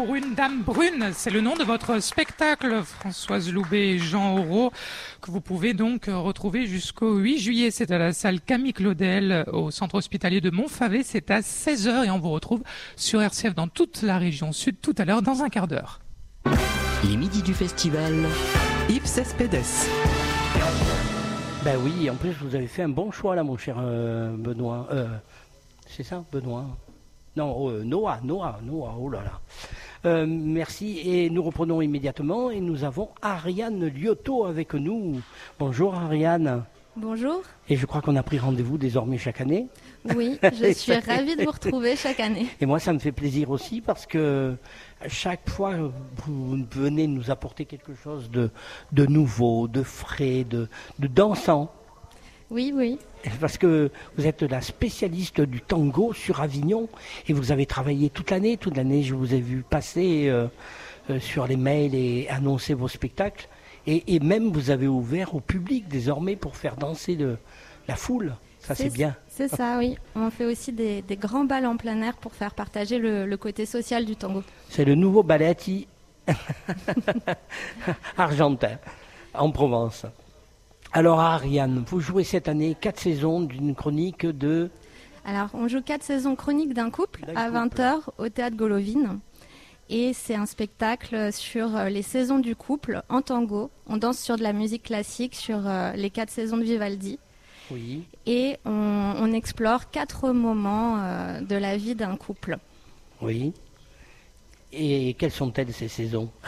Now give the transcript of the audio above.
pour une dame brune. C'est le nom de votre spectacle, Françoise Loubet et Jean Aureau, que vous pouvez donc retrouver jusqu'au 8 juillet. C'est à la salle Camille Claudel au centre hospitalier de Montfavet. C'est à 16h et on vous retrouve sur RCF dans toute la région sud tout à l'heure dans un quart d'heure. Les midis du festival, Yves Cespedes. Ben oui, en plus vous avez fait un bon choix là mon cher Benoît. C'est ça, Benoît? Non, Noah, oh là là. Merci, et nous reprenons immédiatement et nous avons Ariane Liotto avec nous. Bonjour Ariane. Bonjour. Et je crois qu'on a pris rendez-vous désormais chaque année. Oui, je suis ravie de vous retrouver chaque année. Et moi ça me fait plaisir aussi parce que chaque fois vous venez nous apporter quelque chose de nouveau, de frais, de dansant. Oui. Parce que vous êtes la spécialiste du tango sur Avignon et vous avez travaillé toute l'année. Toute l'année, je vous ai vu passer sur les mails et annoncer vos spectacles. Et même, vous avez ouvert au public désormais pour faire danser la foule. Ça, c'est bien. C'est ça, oui. On fait aussi des grands bals en plein air pour faire partager le côté social du tango. C'est le nouveau balletti argentin en Provence. Alors Ariane, vous jouez cette année 4 saisons d'une chronique de... Alors, on joue 4 saisons chroniques d'un couple à 20h au Théâtre Golovine. Et c'est un spectacle sur les saisons du couple en tango. On danse sur de la musique classique sur les 4 saisons de Vivaldi. Oui. Et on explore 4 moments de la vie d'un couple. Oui. Et quelles sont-elles ces saisons ?